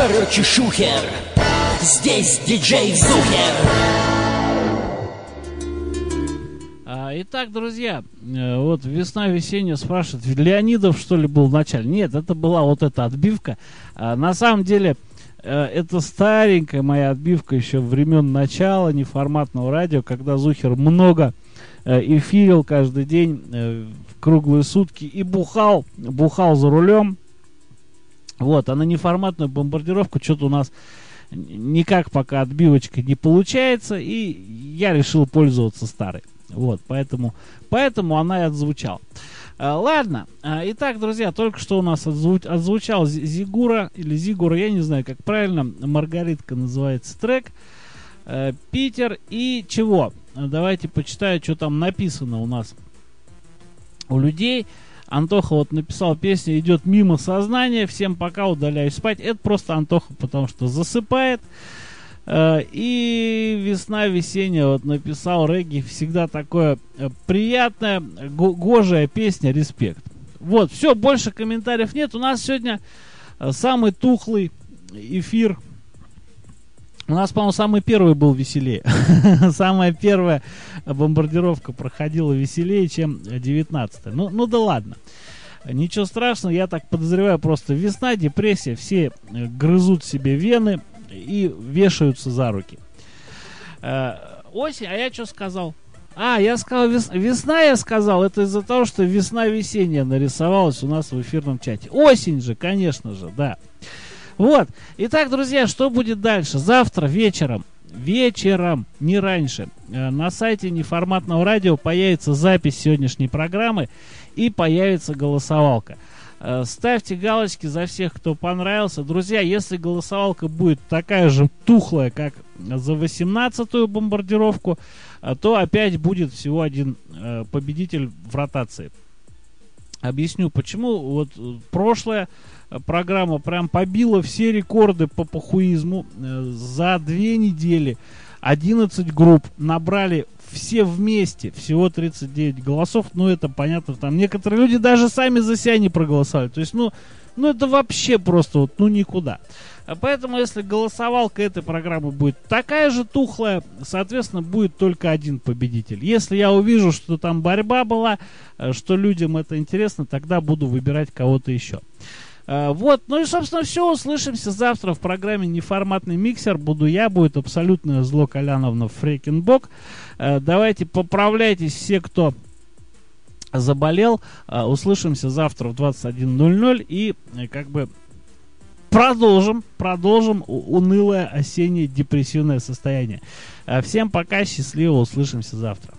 Короче, шухер, здесь диджей Зухер. Итак, друзья, вот весна весенняя спрашивает, Леонидов, что ли, был в начале? Нет, это была вот эта отбивка. На самом деле, это старенькая моя отбивка еще времен начала неформатного радио, когда Зухер много эфирил каждый день, в круглые сутки и бухал за рулем. Вот, а на неформатную бомбардировку что-то у нас никак пока отбивочка не получается, и я решил пользоваться старой. Вот, поэтому она и отзвучала. Ладно, итак, друзья, только что у нас отзвучал Зигура, я не знаю, как правильно, Маргаритка называется трек, Питер, и чего? Давайте почитаю, что там написано у нас у людей. Антоха вот написал песню «Идет мимо сознания», всем пока, удаляюсь спать. Это просто Антоха, потому что засыпает. И весна весенняя, вот написал регги, всегда такое приятная, гожая песня, респект. Вот, все, больше комментариев нет. У нас сегодня самый тухлый эфир. У нас, по-моему, самый первый был веселее. Самая первая бомбардировка проходила веселее, чем 19-я. Ну да ладно. Ничего страшного, я так подозреваю, просто весна, депрессия, все грызут себе вены и вешаются за руки. Осень, а я что сказал? Я сказал весна, я сказал, это из-за того, что весна весенняя нарисовалась у нас в эфирном чате. Осень же, конечно же, да. Вот. Итак, друзья, что будет дальше? Завтра вечером, не раньше, на сайте неформатного радио появится запись сегодняшней программы и появится голосовалка. Ставьте галочки за всех, кто понравился. Друзья, если голосовалка будет такая же тухлая, как за 18-ю бомбардировку, то опять будет всего один победитель в ротации. Объясню почему. Вот прошлая программа прям побила все рекорды по похуизму. За 2 недели 11 групп набрали все вместе всего 39 голосов. Ну, это понятно, там некоторые люди даже сами за себя не проголосовали. То есть, ну это вообще просто вот, никуда. Поэтому, если голосовалка этой программы будет такая же тухлая, соответственно, будет только один победитель. Если я увижу, что там борьба была, что людям это интересно, тогда буду выбирать кого-то еще. Вот, ну и, собственно, все. Услышимся завтра в программе «Неформатный миксер». Буду я, будет абсолютное зло Коляновна Фрекенбок. Давайте поправляйтесь все, кто заболел. Услышимся завтра в 21:00 и как бы продолжим унылое осеннее депрессивное состояние. Всем пока, счастливо, услышимся завтра.